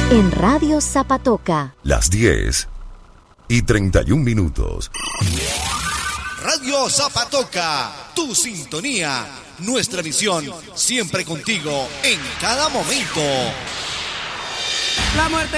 En Radio Zapatoca. Las 10:31. Radio Zapatoca, tu sintonía, nuestra misión, siempre contigo, en cada momento. La muerte